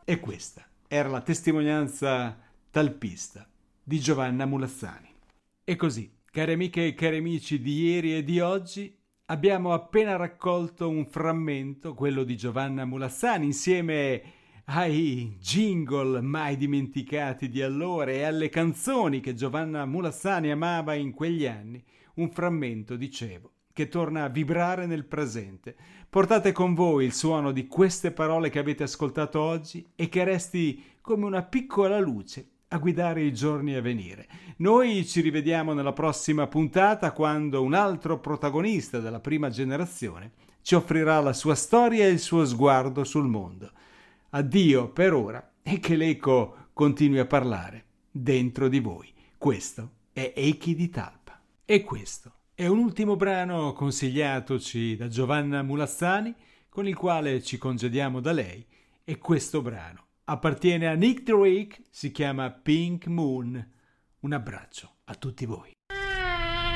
E questa era la testimonianza talpista di Giovanna Mulassani. E così, cari amiche e cari amici di ieri e di oggi, abbiamo appena raccolto un frammento, quello di Giovanna Mulassani, insieme ai jingle mai dimenticati di allora e alle canzoni che Giovanna Mulassani amava in quegli anni, un frammento, dicevo, che torna a vibrare nel presente. Portate con voi il suono di queste parole che avete ascoltato oggi e che resti come una piccola luce a guidare i giorni a venire. Noi ci rivediamo nella prossima puntata, quando un altro protagonista della prima generazione ci offrirà la sua storia e il suo sguardo sul mondo. Addio per ora e che l'eco continui a parlare dentro di voi. Questo è Echi di Talpa. E questo è un ultimo brano consigliatoci da Giovanna Mulassani, con il quale ci congediamo da lei, e questo brano appartiene a Nick Drake, si chiama Pink Moon. Un abbraccio a tutti voi.